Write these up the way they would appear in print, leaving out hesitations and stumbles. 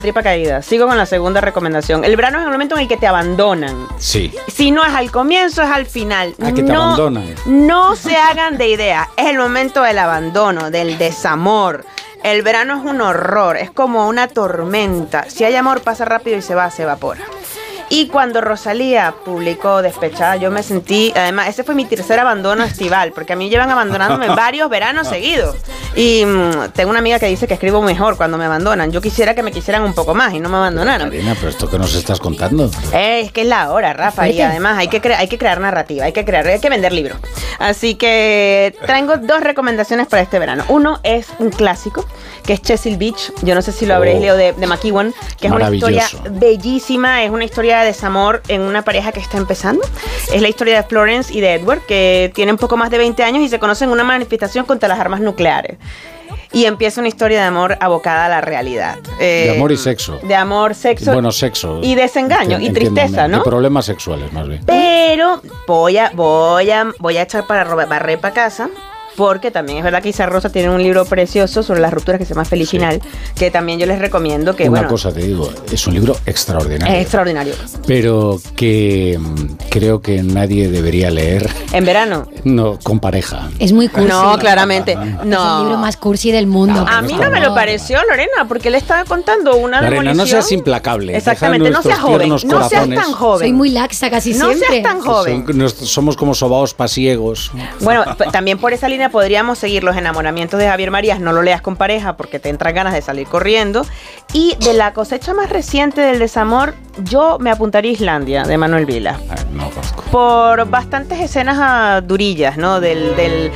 tripa caída. Sigo con la segunda recomendación. El verano es el momento en el que te abandonan. Sí. Si no es al comienzo, es al final. Que te abandonan. No se hagan de idea. Es el momento del abandono, del desamor. El verano es un horror, es como una tormenta. Si hay amor, pasa rápido y se evapora. Y cuando Rosalía publicó Despechada, yo me sentí, además, ese fue mi tercer abandono estival, porque a mí llevan abandonándome varios veranos seguidos. Y tengo una amiga que dice que escribo mejor cuando me abandonan. Yo quisiera que me quisieran un poco más y no me abandonaran. Karina, pero esto que nos estás contando. Es que es la hora, Rafa, y además hay que crear narrativa, hay que vender libros. Así que traigo dos recomendaciones para este verano. Uno es un clásico, que es Chesil Beach. Yo no sé si lo habréis leído de McEwan, que es una historia bellísima, es una historia de desamor en una pareja que está empezando. Es la historia de Florence y de Edward, que tienen poco más de 20 años y se conocen en una manifestación contra las armas nucleares. Y empieza una historia de amor abocada a la realidad. De amor y sexo. De amor, sexo. Bueno, sexo. Y desengaño y tristeza, ¿no? De problemas sexuales, más bien. Pero voy a echar para barrer para casa. Porque también es verdad que Isa Rosa tiene un libro precioso sobre las rupturas que se llama Feliz Final, que también yo les recomiendo. Que Una cosa te digo, es un libro extraordinario. Es extraordinario. Pero que creo que nadie debería leer. ¿En verano? No, con pareja. Es muy cursi. No, claramente. No. Es el libro más cursi del mundo. A mí no me lo pareció, Lorena, porque él estaba contando una demolición. Lorena, no seas implacable. Exactamente, no seas joven. No seas tan joven. Soy muy laxa casi siempre. No seas tan joven. Somos como sobaos pasiegos. Bueno, también por esa línea podríamos seguir Los enamoramientos de Javier Marías. No lo leas con pareja porque te entran ganas de salir corriendo. Y de la cosecha más reciente del desamor, yo me apuntaría a Islandia, de Manuel Vila. No conozco. Por bastantes escenas durillas, ¿no? De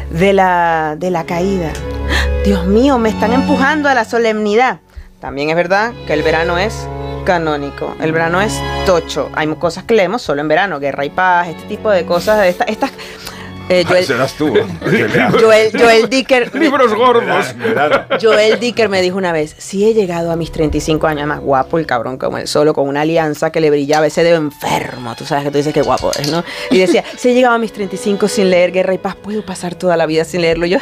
la caída. Dios mío, me están empujando a la solemnidad. También es verdad que el verano es canónico. El verano es tocho. Hay cosas que leemos solo en verano. Guerra y Paz, este tipo de cosas. Estas... serás tú. Joel Dicker. Libros gordos. Joel Dicker me dijo una vez: si he llegado a mis 35 años, más guapo el cabrón como él, solo con una alianza que le brillaba ese dedo enfermo. Tú sabes que tú dices que guapo es, ¿no? Y decía: si he llegado a mis 35 sin leer Guerra y Paz, puedo pasar toda la vida sin leerlo. Yo.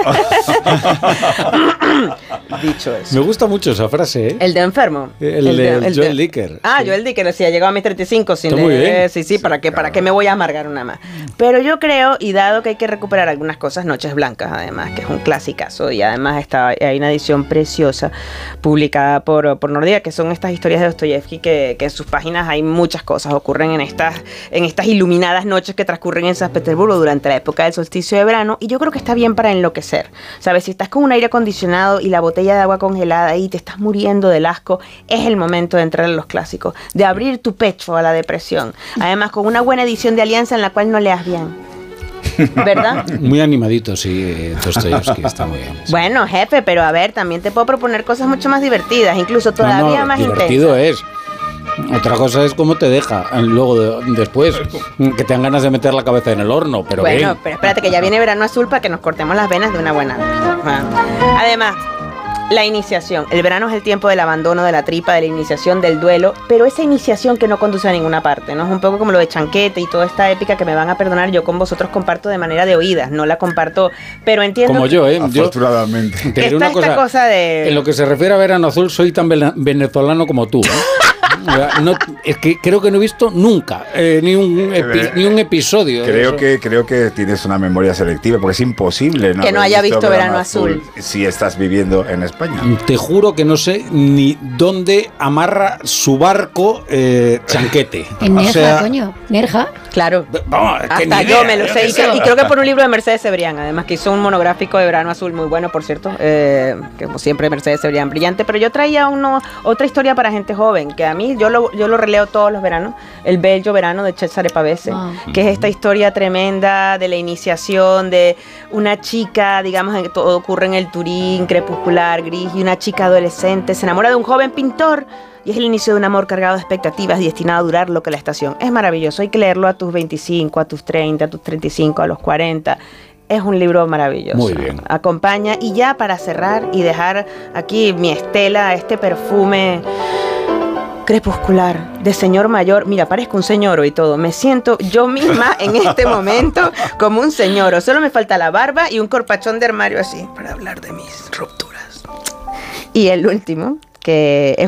Dicho eso. Me gusta mucho esa frase, ¿eh? El de enfermo. El Joel Dicker. Sí. Joel Dicker decía: he llegado a mis 35 sin Está leer. Muy bien. Sí, ¿para qué me voy a amargar una más? Pero yo creo, y dado que hay que recuperar algunas cosas, Noches Blancas, además, que es un clasicazo, y además hay una edición preciosa publicada por Nordea, que son estas historias de Dostoyevsky, que en sus páginas hay muchas cosas, ocurren en estas iluminadas noches que transcurren en San Petersburgo durante la época del solsticio de verano, y yo creo que está bien para enloquecer, ¿sabes? Si estás con un aire acondicionado y la botella de agua congelada y te estás muriendo del asco, es el momento de entrar en los clásicos, de abrir tu pecho a la depresión, además con una buena edición de Alianza en la cual no leas bien. ¿Verdad? Muy animadito, sí, Dostoyevsky, está muy bien. Sí. Bueno, jefe, pero a ver, también te puedo proponer cosas mucho más divertidas, incluso todavía más divertido intensas. Otra cosa es cómo te deja luego después, que te dan ganas de meter la cabeza en el horno, pero bueno, bien. Pero espérate que ya viene Verano Azul para que nos cortemos las venas de una buena vez. Además, la iniciación. El verano es el tiempo del abandono, de la tripa, de la iniciación, del duelo, pero esa iniciación que no conduce a ninguna parte, ¿no? Es un poco como lo de Chanquete y toda esta épica que me van a perdonar, yo con vosotros comparto de manera de oídas, no la comparto, pero entiendo... Como yo, ¿eh? Afortunadamente. Te diré una cosa de... En lo que se refiere a Verano Azul, soy tan venezolano como tú, ¿eh? No, es que creo que no he visto nunca ni un episodio. Creo que tienes una memoria selectiva, porque es imposible que no haya visto Verano Azul si estás viviendo en España. Te juro que no sé ni dónde amarra su barco Chanquete. En Nerja, coño. Nerja. Claro. Vamos, hasta yo me lo sé. Y creo que por un libro de Mercedes Cebrián, además, que hizo un monográfico de Verano Azul muy bueno, por cierto. Que como siempre, Mercedes Cebrián brillante. Pero yo traía otra historia para gente joven, que a mí yo lo releo todos los veranos. El Bello Verano de Cesare Pavese, que es esta historia tremenda de la iniciación de una chica, digamos, que todo ocurre en el Turín crepuscular, gris, y una chica adolescente se enamora de un joven pintor. Y es el inicio de un amor cargado de expectativas y destinado a durar lo que la estación. Es maravilloso, hay que leerlo a tus 25, a tus 30, a tus 35, a los 40. Es un libro maravilloso. Muy bien. Acompaña. Y ya para cerrar y dejar aquí mi estela, este perfume crepuscular de señor mayor. Mira, parezco un señoro y todo. Me siento yo misma en este momento como un señoro. Solo me falta la barba y un corpachón de armario así para hablar de mis rupturas. Y el último, que es